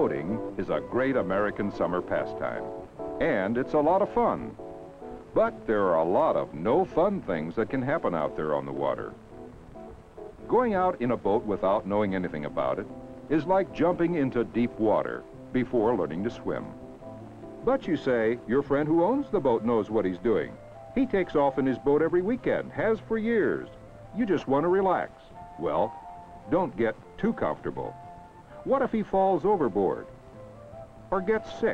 Boating is a great American summer pastime, and it's a lot of fun. But there are a lot of no-fun things that can happen out there on the water. Going out in a boat without knowing anything about it is like jumping into deep water before learning to swim. But you say, your friend who owns the boat knows what he's doing. He takes off in his boat every weekend, has for years. You just want to relax. Well, don't get too comfortable. What if he falls overboard or gets sick?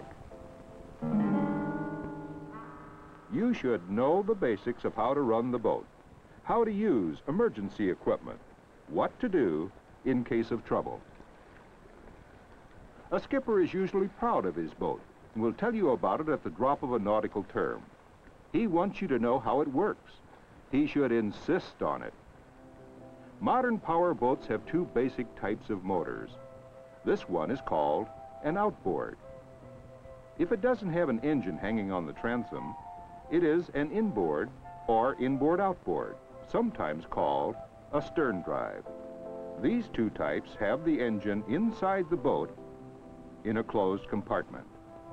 You should know the basics of how to run the boat, how to use emergency equipment, what to do in case of trouble. A skipper is usually proud of his boat and will tell you about it at the drop of a nautical term. He wants you to know how it works. He should insist on it. Modern power boats have two basic types of motors. This one is called an outboard. If it doesn't have an engine hanging on the transom, it is an inboard or inboard-outboard, sometimes called a stern drive. These two types have the engine inside the boat in a closed compartment.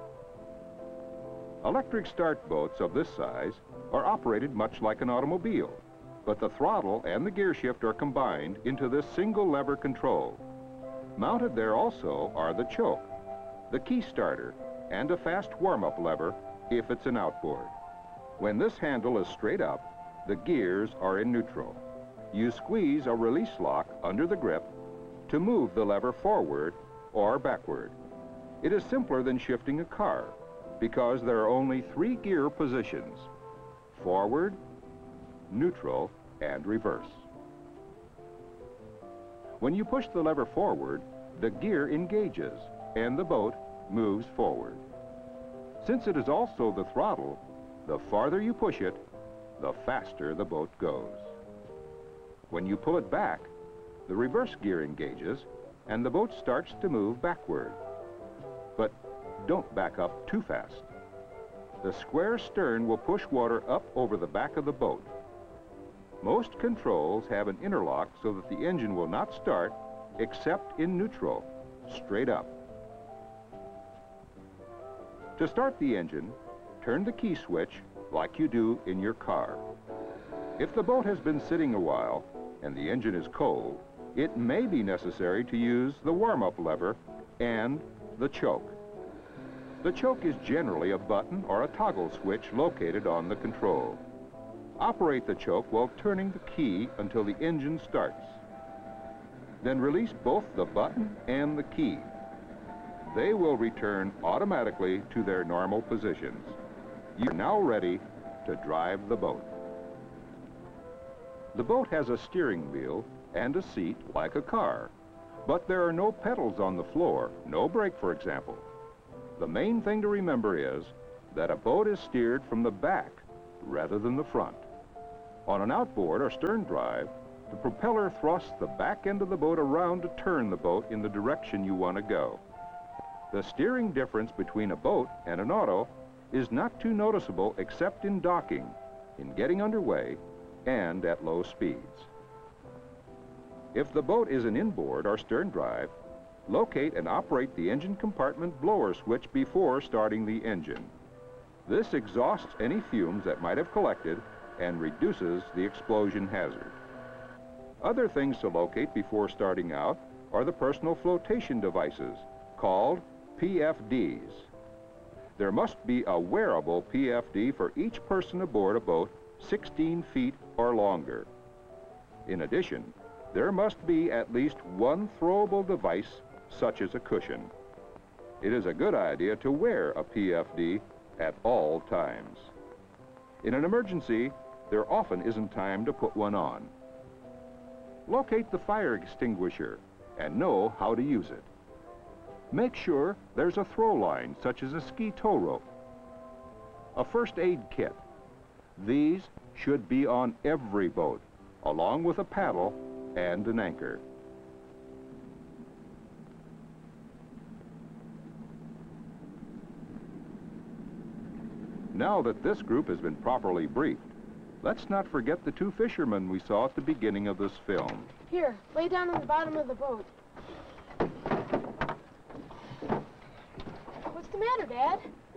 Electric start boats of this size are operated much like an automobile, but the throttle and the gear shift are combined into this single lever control. Mounted there also are the choke, the key starter, and a fast warm-up lever if it's an outboard. When this handle is straight up, the gears are in neutral. You squeeze a release lock under the grip to move the lever forward or backward. It is simpler than shifting a car because there are only 3 gear positions: forward, neutral, and reverse. When you push the lever forward, the gear engages and the boat moves forward. Since it is also the throttle, the farther you push it, the faster the boat goes. When you pull it back, the reverse gear engages and the boat starts to move backward. But don't back up too fast. The square stern will push water up over the back of the boat. Most controls have an interlock so that the engine will not start except in neutral, straight up. To start the engine, turn the key switch like you do in your car. If the boat has been sitting a while and the engine is cold, it may be necessary to use the warm-up lever and the choke. The choke is generally a button or a toggle switch located on the control. Operate the choke while turning the key until the engine starts. Then release both the button and the key. They will return automatically to their normal positions. You're now ready to drive the boat. The boat has a steering wheel and a seat like a car, but there are no pedals on the floor, no brake, for example. The main thing to remember is that a boat is steered from the back rather than the front. On an outboard or stern drive, the propeller thrusts the back end of the boat around to turn the boat in the direction you want to go. The steering difference between a boat and an auto is not too noticeable except in docking, in getting underway, and at low speeds. If the boat is an inboard or stern drive, locate and operate the engine compartment blower switch before starting the engine. This exhausts any fumes that might have collected and reduces the explosion hazard. Other things to locate before starting out are the personal flotation devices, called PFDs. There must be a wearable PFD for each person aboard a boat 16 feet or longer. In addition, there must be at least one throwable device, such as a cushion. It is a good idea to wear a PFD at all times. In an emergency, there often isn't time to put one on. Locate the fire extinguisher and know how to use it. Make sure there's a throw line, such as a ski tow rope. A first aid kit. These should be on every boat, along with a paddle and an anchor. Now that this group has been properly briefed, let's not forget the 2 fishermen we saw at the beginning of this film. Here, lay down on the bottom of the boat. matter, Dad?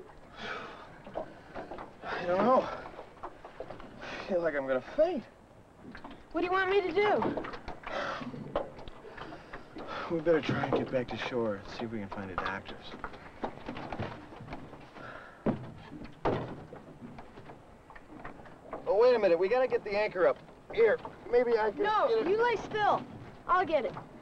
I don't know. I feel like I'm gonna faint. What do you want me to do? We better try and get back to shore and see if we can find a doctor's. Oh, wait a minute. We gotta get the anchor up. Here, maybe I can... No, you lay still. I'll get it.